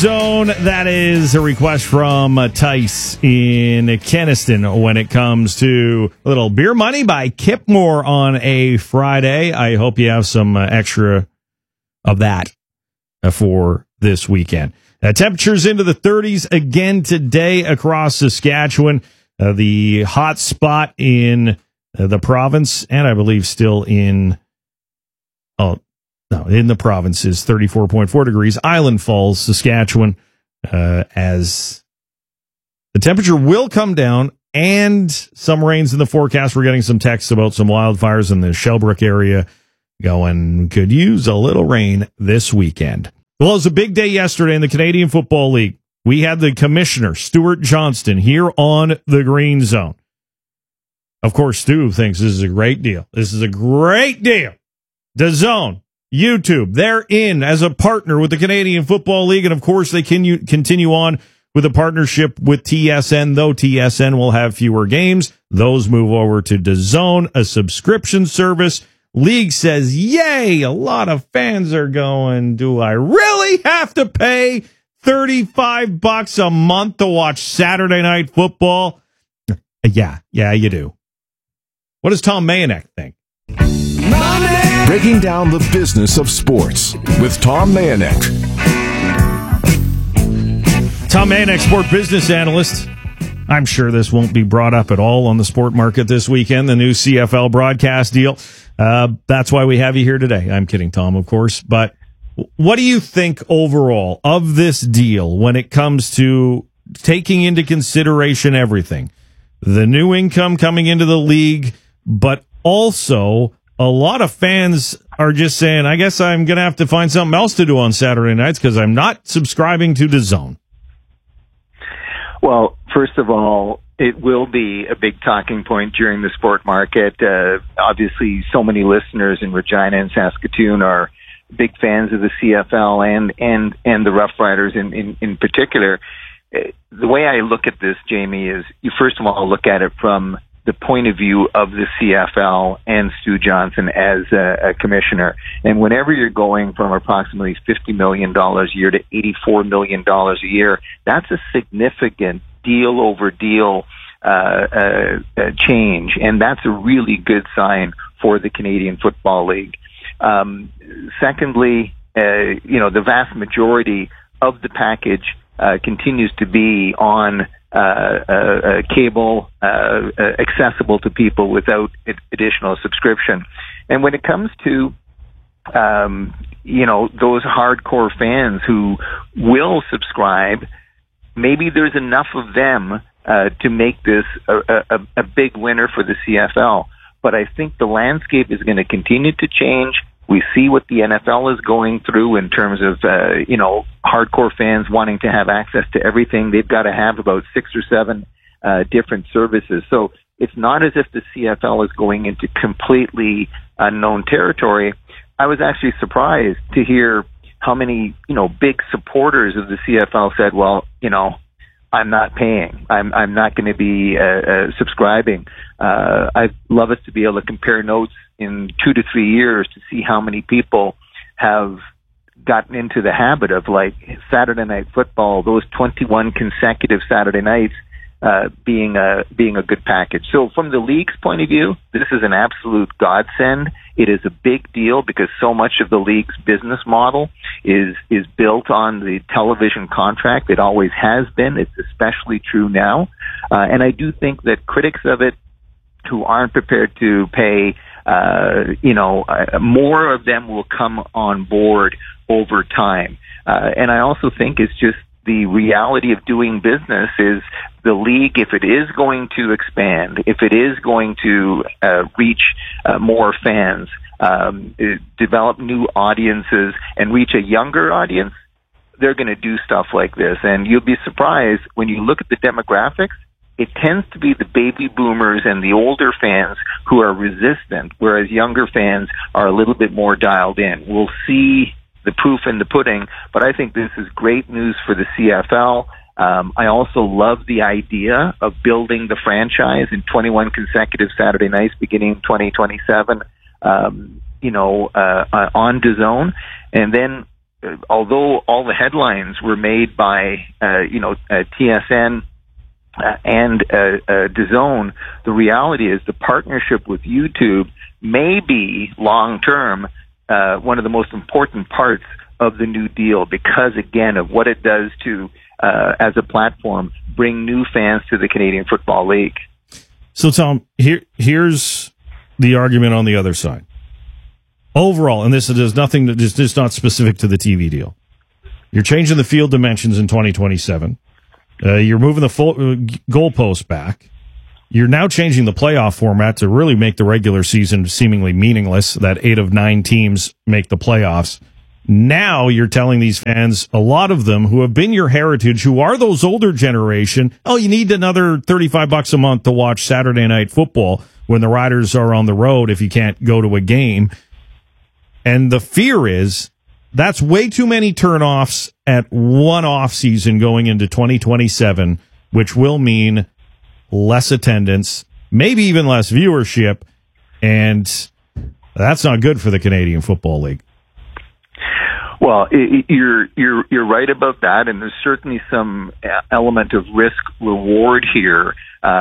Zone. That is a request from Tice in Kenniston when it comes to a little beer money by Kipmore on a Friday. I hope you have some extra of that for this weekend. Temperatures into the 30s again today across Saskatchewan. The hot spot in the province, and I believe still in the province is 34.4 degrees. Island Falls, Saskatchewan, as the temperature will come down and some rains in the forecast. We're getting some texts about some wildfires in the Shelbrook area going, could use a little rain this weekend. Well, it was a big day yesterday in the Canadian Football League. We had the commissioner, Stuart Johnston, here on the Green Zone. Of course, Stu thinks this is a great deal. This is a great deal. DAZN, YouTube, they're in as a partner with the Canadian Football League, and of course they continue on with a partnership with TSN, though TSN will have fewer games. Those move over to DAZN, a subscription service. League says, yay, a lot of fans are going, do I really have to pay $35 a month to watch Saturday Night Football? Yeah, you do. What does Tom Mayenknecht think? Breaking down the business of sports with Tom Mayenknecht. Tom Mayenknecht, sport business analyst. I'm sure this won't be brought up at all on the sport market this weekend, the new CFL broadcast deal. That's why we have you here today. I'm kidding, Tom, of course. But what do you think overall of this deal when it comes to taking into consideration everything? The new income coming into the league, but also a lot of fans are just saying, I guess I'm going to have to find something else to do on Saturday nights because I'm not subscribing to DAZN. Well, first of all, it will be a big talking point during the sport market. Obviously, so many listeners in Regina and Saskatoon are big fans of the CFL and the Rough Riders in particular. The way I look at this, Jamie, is you first of all look at it from the point of view of the CFL and Stu Johnson as a commissioner. And whenever you're going from approximately $50 million a year to $84 million a year, that's a significant deal over deal change. And that's a really good sign for the Canadian Football League. Secondly, the vast majority of the package continues to be on cable, accessible to people without additional subscription. And when it comes to, those hardcore fans who will subscribe, maybe there's enough of them to make this a big winner for the CFL. But I think the landscape is going to continue to change. We see what the NFL is going through in terms of, hardcore fans wanting to have access to everything. They've got to have about 6 or 7 different services. So it's not as if the CFL is going into completely unknown territory. I was actually surprised to hear how many, big supporters of the CFL said, well, I'm not paying. I'm not going to be subscribing. I'd love us to be able to compare notes in 2 to 3 years to see how many people have gotten into the habit of, like, Saturday Night Football, those 21 consecutive Saturday nights being a good package. So from the league's point of view, this is an absolute godsend. It is a big deal because so much of the league's business model is built on the television contract. It always has been. It's especially true now. And I do think that critics of it who aren't prepared to pay, more of them will come on board over time. And I also think it's just the reality of doing business is the league, if it is going to expand, if it is going to reach more fans, develop new audiences, and reach a younger audience, they're going to do stuff like this. And you'll be surprised when you look at the demographics. It tends to be the baby boomers and the older fans who are resistant, whereas younger fans are a little bit more dialed in. We'll see the proof in the pudding, but I think this is great news for the CFL. I also love the idea of building the franchise in 21 consecutive Saturday nights beginning 2027, on DAZN. And then although all the headlines were made by TSN and DAZN, the reality is the partnership with YouTube may be long term one of the most important parts of the New Deal, because again of what it does to as a platform bring new fans to the Canadian Football League. So Tom, here's the argument on the other side. Overall, and this is nothing that is just not specific to the TV deal. You're changing the field dimensions in 2027. You're moving the full goalpost back. You're now changing the playoff format to really make the regular season seemingly meaningless, that 8 of 9 teams make the playoffs. Now you're telling these fans, a lot of them who have been your heritage, who are those older generation, oh, you need another $35 a month to watch Saturday Night Football when the Riders are on the road if you can't go to a game. And the fear is that's way too many turnoffs at one off season going into 2027, which will mean less attendance, maybe even less viewership, and that's not good for the Canadian Football League. Well, you're right about that, and there's certainly some element of risk reward here.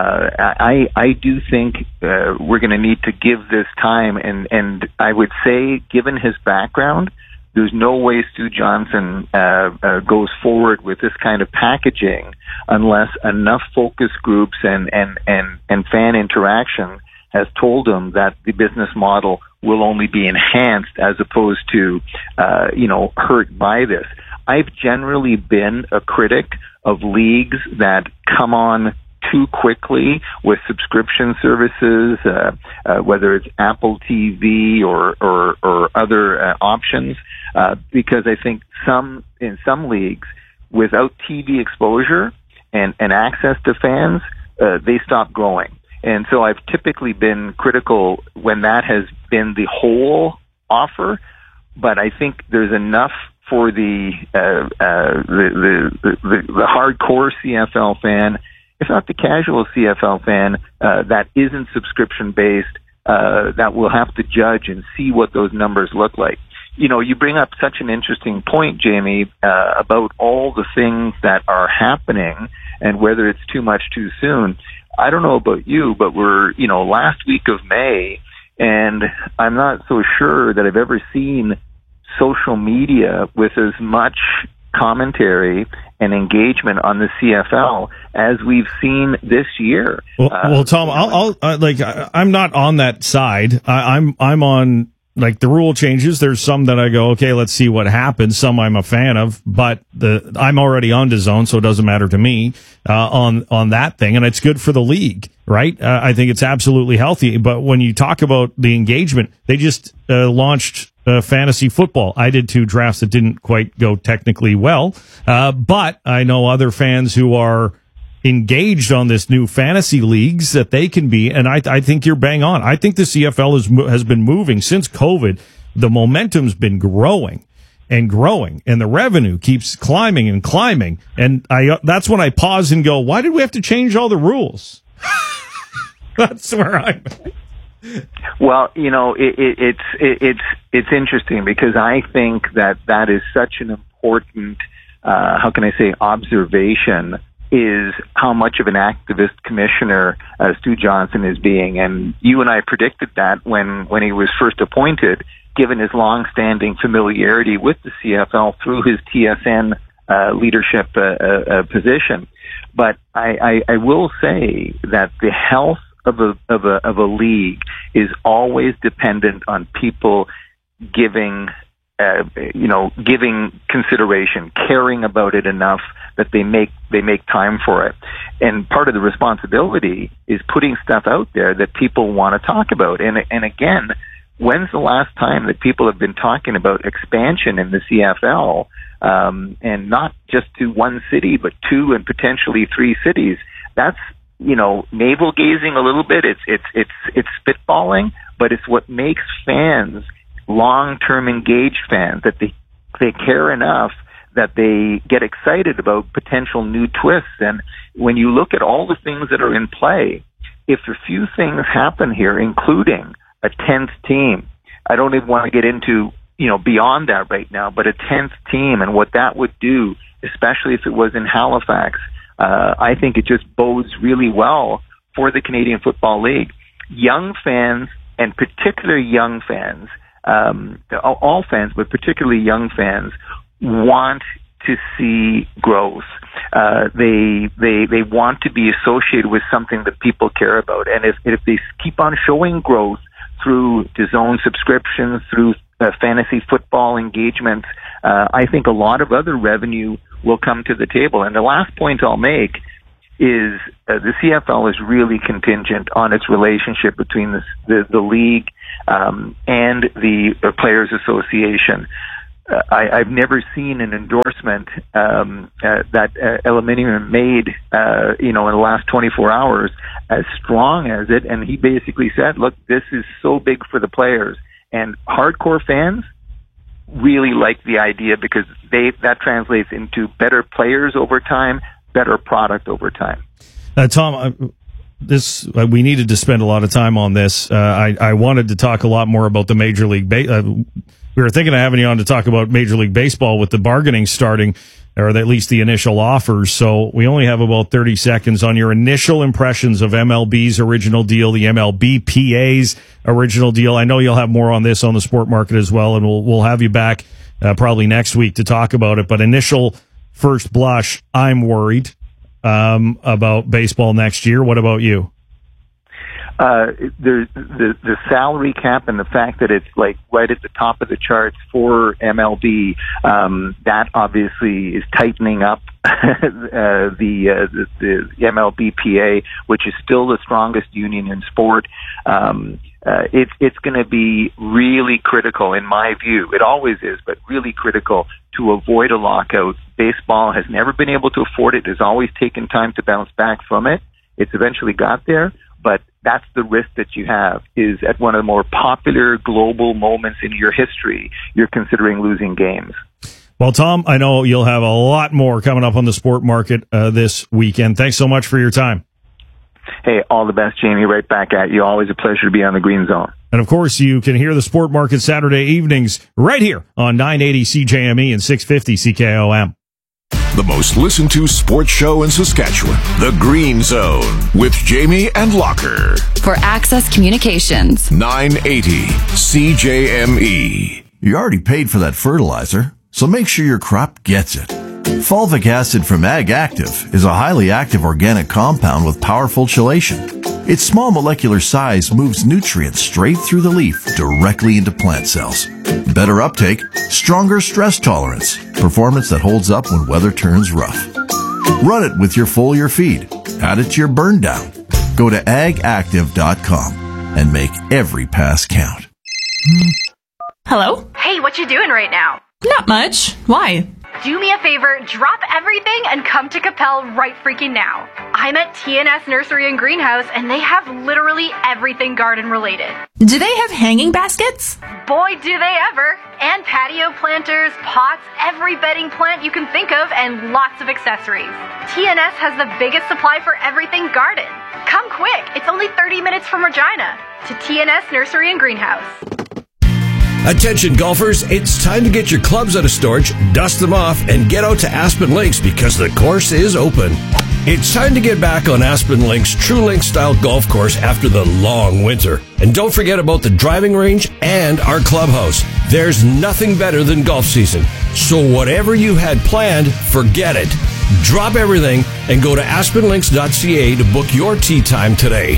I do think we're going to need to give this time, and I would say, given his background, there's no way Stu Johnson goes forward with this kind of packaging unless enough focus groups and fan interaction has told him that the business model will only be enhanced as opposed to, hurt by this. I've generally been a critic of leagues that come on too quickly with subscription services, whether it's Apple TV or other options, because I think in some leagues, without TV exposure and access to fans, they stop growing. And so I've typically been critical when that has been the whole offer, but I think there's enough for the hardcore CFL fan, if not the casual CFL fan, that isn't subscription based, that will have to judge and see what those numbers look like. You know, you bring up such an interesting point, Jamie, about all the things that are happening and whether it's too much too soon. I don't know about you, but we're, last week of May, and I'm not so sure that I've ever seen social media with as much commentary and engagement on the CFL as we've seen this year. Well, Tom, I'm not on that side. I'm on, like, the rule changes. There's some that I go, okay, let's see what happens. Some I'm a fan of, but I'm already on DAZN, so it doesn't matter to me on that thing, and it's good for the league, right? I think it's absolutely healthy. But when you talk about the engagement, they just launched fantasy football. I did 2 drafts that didn't quite go technically well, but I know other fans who are engaged on this new fantasy leagues that they can be, and I think you're bang on. I think the CFL has been moving since COVID. The momentum's been growing and growing, and the revenue keeps climbing and climbing. And that's when I pause and go, why did we have to change all the rules? That's where I'm at. Well, it's interesting because I think that is such an important, observation, is how much of an activist commissioner Stu Johnson is being. And you and I predicted that when he was first appointed, given his long-standing familiarity with the CFL through his TSN leadership position. But I will say that the health of a league is always dependent on people giving consideration, caring about it enough that they make time for it. And part of the responsibility is putting stuff out there that people want to talk about. And again, when's the last time that people have been talking about expansion in the CFL, and not just to one city, but 2 and potentially 3 cities? That's, navel gazing a little bit. It's spitballing, but it's what makes fans long-term engaged fans, that they care enough that they get excited about potential new twists. And when you look at all the things that are in play, if a few things happen here, including a 10th team, I don't even want to get into beyond that right now, but a 10th team and what that would do, especially if it was in Halifax, I think it just bodes really well for the Canadian Football League. Young fans, and particularly young fans, all fans, but particularly young fans, want to see growth. They want to be associated with something that people care about. And if they keep on showing growth through DAZN subscriptions, through fantasy football engagements, I think a lot of other revenue will come to the table. And the last point I'll make is the CFL is really contingent on its relationship between the league and the Players Association. I've never seen an endorsement that Aluminium made, in the last 24 hours as strong as it. And he basically said, look, this is so big for the players. And hardcore fans really like the idea because that translates into better players over time, better product over time. Tom, we needed to spend a lot of time on this. I wanted to talk a lot more about the Major League we were thinking of having you on to talk about Major League Baseball with the bargaining starting, or at least the initial offers. So we only have about 30 seconds on your initial impressions of MLB's original deal, the MLBPA's original deal. I know you'll have more on this on the Sport Market as well, and we'll have you back probably next week to talk about it. But initial first blush, I'm worried about baseball next year. What about you? The salary cap and the fact that it's like right at the top of the charts for MLB, that obviously is tightening up the MLBPA, which is still the strongest union in sport. It's going to be really critical, in my view. It always is, but really critical to avoid a lockout. Baseball has never been able to afford it. It's always taken time to bounce back from it. It's eventually got there, but that's the risk that you have, is at one of the more popular global moments in your history, you're considering losing games. Well, Tom, I know you'll have a lot more coming up on the Sport Market this weekend. Thanks so much for your time. Hey, all the best, Jamie. Right back at you. Always a pleasure to be on the Green Zone. And, of course, you can hear the Sport Market Saturday evenings right here on 980 CJME and 650 CKOM. The most listened to sports show in Saskatchewan, The Green Zone, with Jamie and Locker. For Access Communications. 980 CJME. You already paid for that fertilizer, so make sure your crop gets it. Fulvic acid from Ag Active is a highly active organic compound with powerful chelation. Its small molecular size moves nutrients straight through the leaf directly into plant cells. Better uptake, stronger stress tolerance, performance that holds up when weather turns rough. Run it with your foliar feed. Add it to your burn down. Go to agactive.com and make every pass count. Hello? Hey, what you doing right now? Not much. Why? Do me a favor, drop everything and come to Capel right freaking now. I'm at TNS Nursery and Greenhouse, and they have literally everything garden related. Do they have hanging baskets? Boy, do they ever. And patio planters, pots, every bedding plant you can think of, and lots of accessories. TNS has the biggest supply for everything garden. Come quick, it's only 30 minutes from Regina. To TNS Nursery and Greenhouse. Attention golfers, it's time to get your clubs out of storage, dust them off, and get out to Aspen Links because the course is open. It's time to get back on Aspen Links' TrueLink style golf course after the long winter. And don't forget about the driving range and our clubhouse. There's nothing better than golf season. So whatever you had planned, forget it. Drop everything and go to aspenlinks.ca to book your tee time today.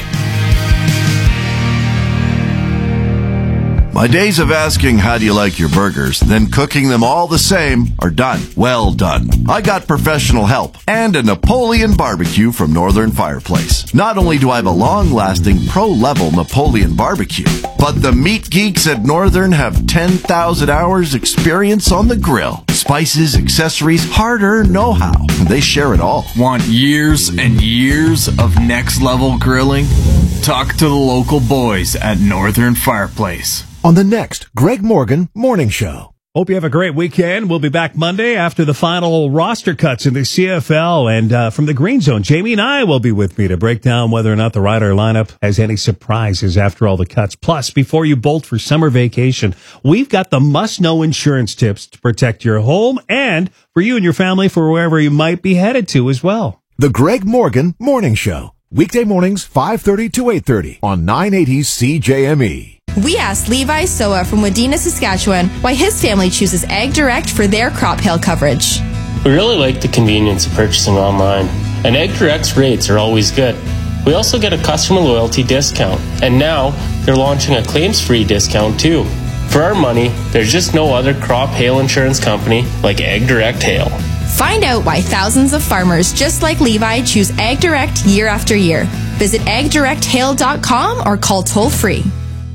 My days of asking how do you like your burgers, then cooking them all the same are done. Well done. I got professional help and a Napoleon barbecue from Northern Fireplace. Not only do I have a long-lasting pro-level Napoleon barbecue, but the meat geeks at Northern have 10,000 hours experience on the grill. Spices, accessories, hard-earned know-how. They share it all. Want years and years of next-level grilling? Talk to the local boys at Northern Fireplace. On the next Greg Morgan Morning Show. Hope you have a great weekend. We'll be back Monday after the final roster cuts in the CFL. And from the Green Zone, Jamie and I will be with me to break down whether or not the Rider lineup has any surprises after all the cuts. Plus, before you bolt for summer vacation, we've got the must-know insurance tips to protect your home and for you and your family for wherever you might be headed to as well. The Greg Morgan Morning Show. Weekday mornings, 5:30 to 8:30 on 980 CJME. We asked Levi Soa from Wadena, Saskatchewan, why his family chooses Ag Direct for their crop hail coverage. We really like the convenience of purchasing online, and Ag Direct's rates are always good. We also get a customer loyalty discount, and now they're launching a claims-free discount too. For our money, there's just no other crop hail insurance company like Ag Direct Hail. Find out why thousands of farmers just like Levi choose Ag Direct year after year. Visit agdirecthail.com or call toll-free.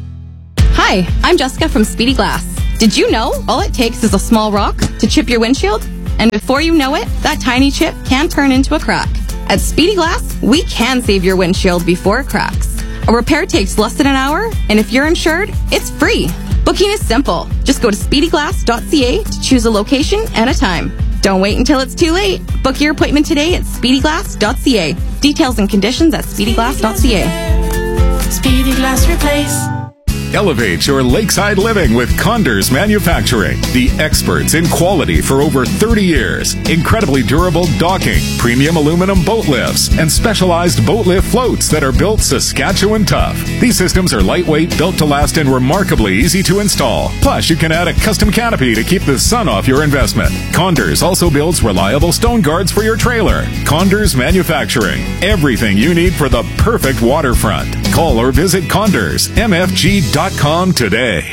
Hi, I'm Jessica from Speedy Glass. Did you know all it takes is a small rock to chip your windshield? And before you know it, that tiny chip can turn into a crack. At Speedy Glass, we can save your windshield before it cracks. A repair takes less than an hour, and if you're insured, it's free. Booking is simple. Just go to speedyglass.ca to choose a location and a time. Don't wait until it's too late. Book your appointment today at speedyglass.ca. Details and conditions at speedyglass.ca. Speedy Glass Replace. Elevate your lakeside living with Condors Manufacturing, the experts in quality for over 30 years. Incredibly durable docking, premium aluminum boat lifts, and specialized boat lift floats that are built Saskatchewan tough. These systems are lightweight, built to last, and remarkably easy to install. Plus, you can add a custom canopy to keep the sun off your investment. Condors also builds reliable stone guards for your trailer. Condors Manufacturing, everything you need for the perfect waterfront. Call or visit CondorsMFG.com today.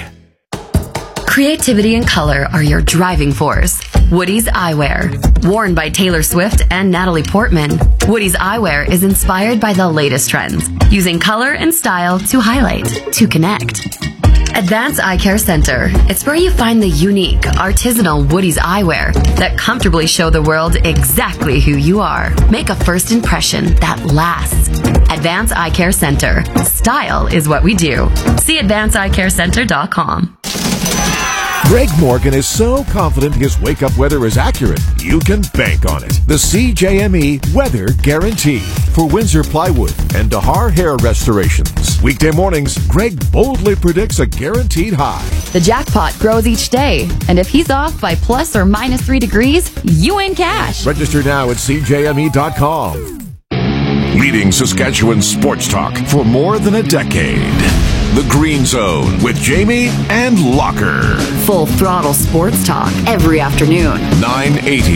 Creativity and color are your driving force. Woody's Eyewear. Worn by Taylor Swift and Natalie Portman, Woody's Eyewear is inspired by the latest trends, using color and style to highlight, to connect. Advanced Eye Care Center. It's where you find the unique, artisanal Woody's eyewear that comfortably show the world exactly who you are. Make a first impression that lasts. Advanced Eye Care Center. Style is what we do. See advancedeyecarecenter.com. Greg Morgan is so confident his wake-up weather is accurate, you can bank on it. The CJME Weather Guarantee for Windsor Plywood and Dahar Hair Restorations. Weekday mornings, Greg boldly predicts a guaranteed high. The jackpot grows each day, and if he's off by plus or minus 3 degrees, you win cash. Register now at CJME.com. Leading Saskatchewan sports talk for more than a decade. The Green Zone with Jamie and Locker. Full throttle sports talk every afternoon. 980